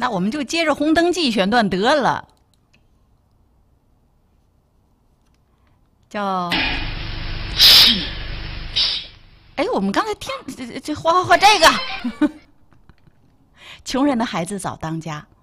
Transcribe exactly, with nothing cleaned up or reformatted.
那我们就接着《红灯记》选段得了，叫。哎，我们刚才听这这画画画这个，穷人的孩子早当家。